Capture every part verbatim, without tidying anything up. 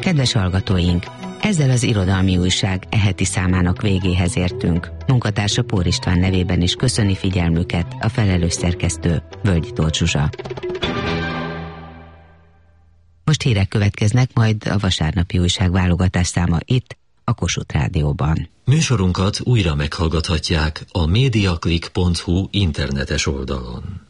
Kedves hallgatóink, ezzel az Irodalmi Újság e heti számának végéhez értünk. Munkatársa Pór István nevében is köszöni figyelmüket a felelős szerkesztő Völgyi Tóth Zsuzsa. Most hírek következnek, majd a vasárnapi újság válogatás száma itt, a Kossuth Rádióban. Műsorunkat újra meghallgathatják a mediaclick pont hu internetes oldalon.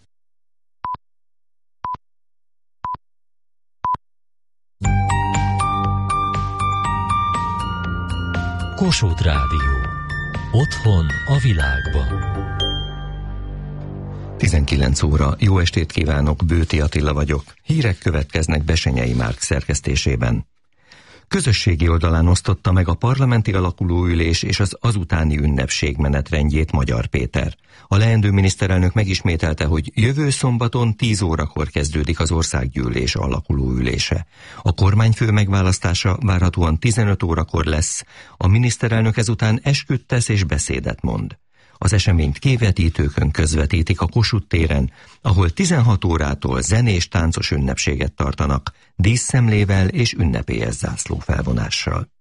Kossuth Rádió. Otthon a világban. tizenkilenc óra. Jó estét kívánok, Bőti Attila vagyok. Hírek következnek Bessenyei Márk szerkesztésében. Közösségi oldalán osztotta meg a parlamenti alakulóülés és az azutáni ünnepség menetrendjét Magyar Péter. A leendő miniszterelnök megismételte, hogy jövő szombaton tíz órakor kezdődik az országgyűlés alakulóülése. A kormányfő megválasztása várhatóan tizenöt órakor lesz, a miniszterelnök ezután esküt tesz és beszédet mond. Az eseményt kivetítőkön közvetítik a Kossuth téren, ahol tizenhat órától zenés táncos ünnepséget tartanak, díszszemlével és ünnepélyes zászlófelvonással.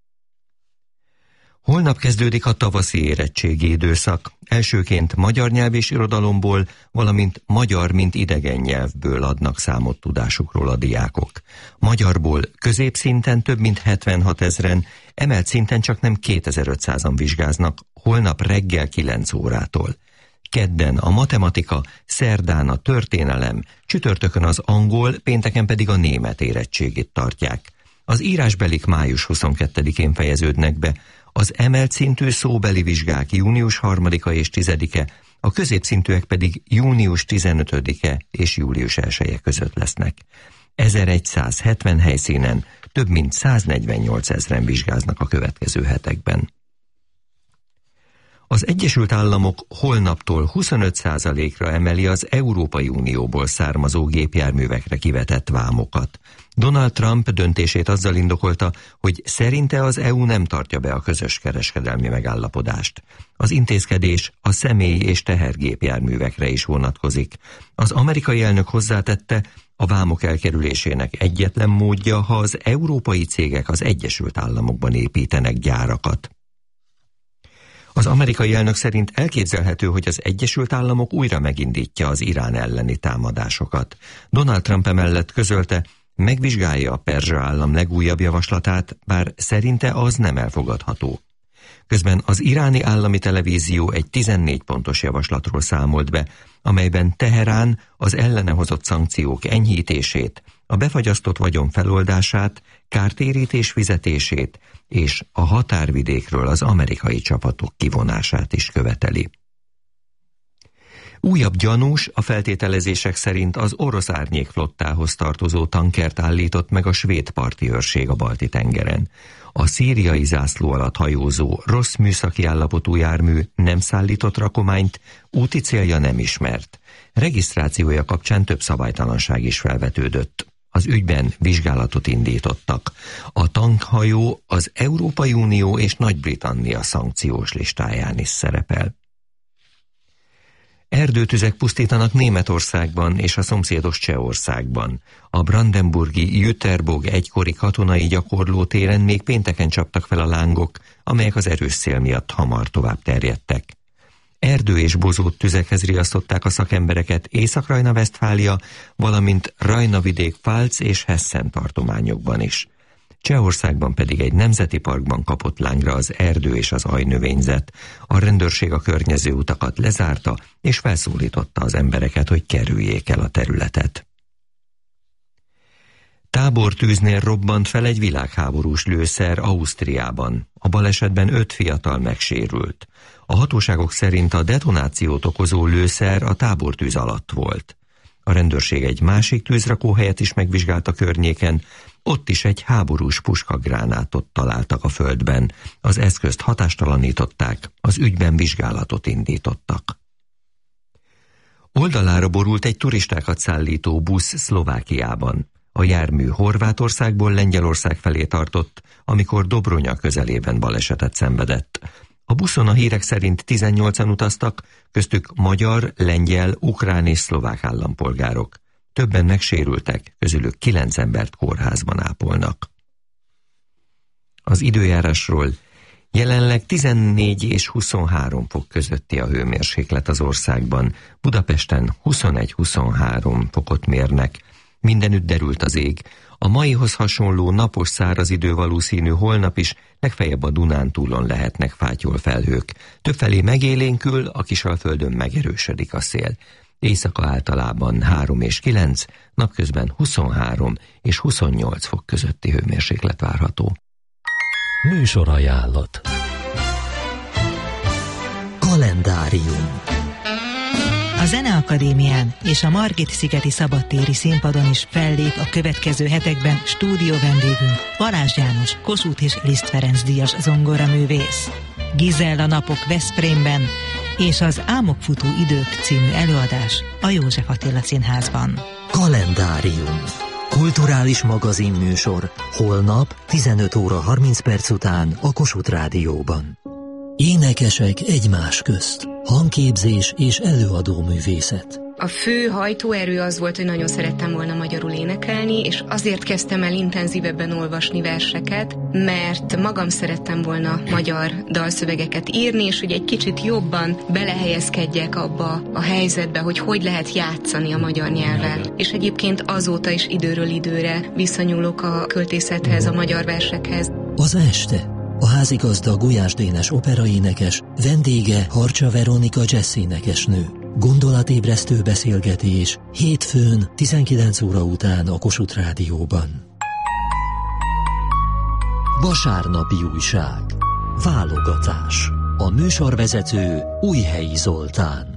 Holnap kezdődik a tavaszi érettségi időszak. Elsőként magyar nyelv és irodalomból, valamint magyar, mint idegen nyelvből adnak számot tudásukról a diákok. Magyarból középszinten több mint hetvenhat ezren, emelt szinten csak nem kétezer-ötszázan vizsgáznak, holnap reggel kilenc órától. Kedden a matematika, szerdán a történelem, csütörtökön az angol, pénteken pedig a német érettségit tartják. Az írásbelik május huszonkettedikén fejeződnek be, az emelt szintű szóbeli vizsgák június harmadika és tizedike, a középszintűek pedig június tizenötödike és július elseje között lesznek. ezeregyszázhetven helyszínen több mint száznegyvennyolc ezren vizsgáznak a következő hetekben. Az Egyesült Államok holnaptól huszonöt százalékra emeli az Európai Unióból származó gépjárművekre kivetett vámokat. Donald Trump döntését azzal indokolta, hogy szerinte az é u nem tartja be a közös kereskedelmi megállapodást. Az intézkedés a személy- és tehergépjárművekre is vonatkozik. Az amerikai elnök hozzátette, a vámok elkerülésének egyetlen módja, ha az európai cégek az Egyesült Államokban építenek gyárakat. Az amerikai elnök szerint elképzelhető, hogy az Egyesült Államok újra megindítja az Irán elleni támadásokat. Donald Trump emellett közölte, megvizsgálja a perzsa állam legújabb javaslatát, bár szerinte az nem elfogadható. Közben az iráni állami televízió egy tizennégy pontos javaslatról számolt be, amelyben Teherán az ellene hozott szankciók enyhítését, a befagyasztott vagyon feloldását, kártérítés fizetését és a határvidékről az amerikai csapatok kivonását is követeli. Újabb gyanús a feltételezések szerint az orosz árnyékflottához tartozó tankert állított meg a svéd parti őrség a Balti-tengeren. A szíriai zászló alatt hajózó, rossz műszaki állapotú jármű nem szállított rakományt, úti célja nem ismert. Regisztrációja kapcsán több szabálytalanság is felvetődött. Az ügyben vizsgálatot indítottak. A tankhajó az Európai Unió és Nagy-Britannia szankciós listáján is szerepel. Erdőtüzek pusztítanak Németországban és a szomszédos Csehországban. A brandenburgi Jüterbog egykori katonai gyakorlótéren még pénteken csaptak fel a lángok, amelyek az erős szél miatt hamar tovább terjedtek. Erdő- és bozót tüzekhez riasztották a szakembereket Észak-Rajna-Vesztfália, valamint Rajna-vidék Pfalz és Hessen tartományokban is. Csehországban pedig egy nemzeti parkban kapott lángra az erdő és az ajnövényzet. A rendőrség a környező utakat lezárta, és felszólította az embereket, hogy kerüljék el a területet. Tábortűznél robbant fel egy világháborús lőszer Ausztriában. A balesetben öt fiatal megsérült. A hatóságok szerint a detonációt okozó lőszer a tábortűz alatt volt. A rendőrség egy másik tűzrakóhelyet is megvizsgált a környéken, ott is egy háborús puskagránátot találtak a földben. Az eszközt hatástalanították, az ügyben vizsgálatot indítottak. Oldalára borult egy turistákat szállító busz Szlovákiában. A jármű Horvátországból Lengyelország felé tartott, amikor Dobronya közelében balesetet szenvedett. A buszon a hírek szerint tizennyolcan utaztak, köztük magyar, lengyel, ukrán és szlovák állampolgárok. Többen megsérültek, közülük kilenc embert kórházban ápolnak. Az időjárásról: jelenleg tizennégy és huszonhárom fok közötti a hőmérséklet az országban. Budapesten huszonegy-huszonhárom fokot mérnek. Mindenütt derült az ég. A maihoz hasonló napos száraz idő valószínű holnap is, legfeljebb a Dunántúlon lehetnek fátyol felhők. Többfelé megélénkül, a Kisalföldön megerősödik a szél. Éjszaka általában három és kilenc, napközben huszonhárom és huszonnyolc fok közötti hőmérséklet várható. Műsorajánlat. Kalendárium. A Zeneakadémián és a Margit-szigeti szabadtéri színpadon is fellép a következő hetekben stúdió vendégünk, Balázs János, Kossuth és Liszt Ferenc díjas zongoraművész. Gizella napok Veszprémben és az Álmokfutó idők című előadás a József Attila Színházban. Kalendárium. Kulturális magazinműsor holnap tizenöt óra harminc perc után a Kossuth Rádióban. Énekesek egymás közt. Hangképzés és előadó művészet. A fő hajtóerő az volt, hogy nagyon szerettem volna magyarul énekelni, és azért kezdtem el intenzívebben olvasni verseket, mert magam szerettem volna magyar dalszövegeket írni, és hogy egy kicsit jobban belehelyezkedjek abba a helyzetbe, hogy hogy lehet játszani a magyar nyelvvel. És egyébként azóta is időről időre visszanyúlok a költészethez, a magyar versekhez. Az este. A házigazda Gulyás Dénes operaénekes, vendége Harcsa Veronika jazzénekesnő. Gondolatébresztő beszélgetés hétfőn tizenkilenc óra után a Kossuth Rádióban. Vasárnapi újság. Válogatás. A műsorvezető Újhelyi Zoltán.